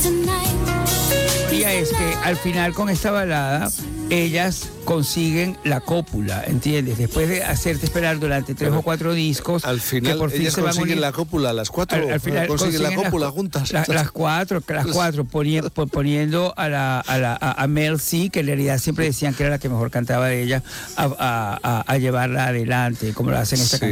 Es que al final con esta balada ellas consiguen la cópula, ¿entiendes? Después de hacerte esperar durante 3 o 4 discos, al final que por fin ellas se van consiguen uniendo. la cópula, las 4 al final consiguen la cópula juntas. Las cuatro poniendo a Mel C, que en realidad siempre decían que era la que mejor cantaba de ella, a llevarla adelante, como lo hacen esta canción.